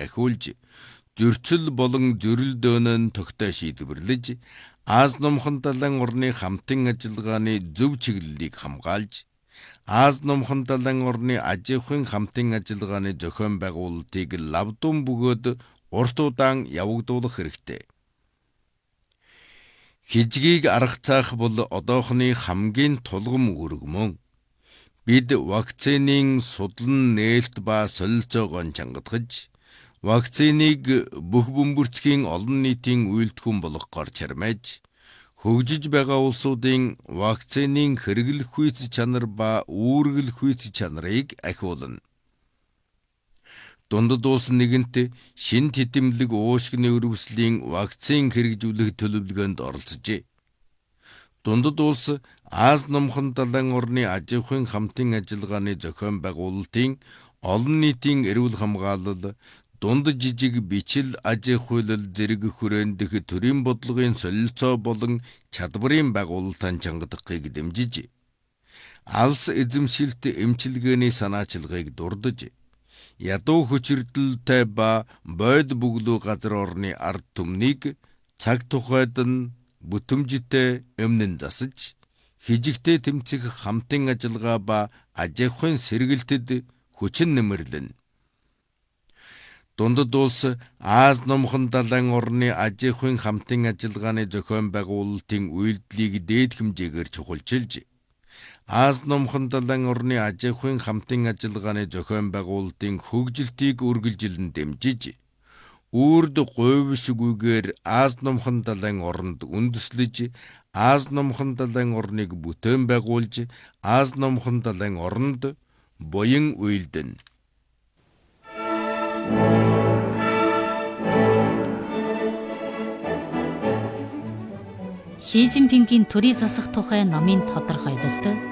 ахиулж, зөрчил болон зөрил дөөнөн тогтоо шийдвэрлэж, Аз номхон далайн орны хамтын ажиллагааны зөв чиглэлийг хамгаалж, Аз номхон далайн орны аж ахуйн хамтын ажиллагааны зохион байгуулалтыг лавдун бөгөөд урт удаан явагдуулах хэрэгтэй. Хижгийг арга цаах бол одоохны хамгийн тулгам үүрэг мөн. Бид вакцинын судлан нээлт ба солилцоогоо чангадгаж, вакциныг бүх бөмбөрцгийн олон нийтийн үйлдвэрхэн болгохоор чармайж, хөгжиж байгаа улсуудын вакцинын хэрэглэх үйц чанар ба үүргэлэх үйц чанарыг ахиулна. Дундад улс нэгэнт шин титэмлэг уушгины өрөвслийн вакцин хэрэгжүүлэх төлөвлөгөөнд оролцожээ. Дундад улс Аз номхон далайн орны аж ахуйн хамтын ажиллагааны зохион байгуулалтын олон нийтийн эрүүл хамгаалал, дунд жижиг бичил аж ахуйлал зэрэг хүрэндэх төрийн бодлогын солилцоо болон чадварын байгуулалтаа чангадахыг дэмжиж, алс эзэмшилт эмчилгээний санаачилгааг дурдж, ядуу хүчирдэлтэй ба бойд бүглүү газар орны ард түмнийг цаг тухайд нь бүтэмжтэй өмнө засаж, хижигтэй тэмцэх хамтын ажиллагаа ба аж ахуйн сэргэлтэд хүчин нэмэрлэн. Дундад улс Аз номхон далайн орны аж ахуйн хамтын ажиллагааны зохион байгуулалтын үйлдэлийг дээд хэмжээгээр чухалчилж, Аз номхон далайн орны аж ахуйн хамтын ажиллагааны зохион байгуулалтын хөгжилтийг үргэлжилэн дэмжиж, үрд говьшгүйгээр Аз номхон далайн оронд үндэслэж, Аз номхон далайн орныг бүтээн байгуулж, Аз номхон далайн оронд буян уйлдэн. Ши Жинпингийн төрийн засах тухай номын тодорхойлолт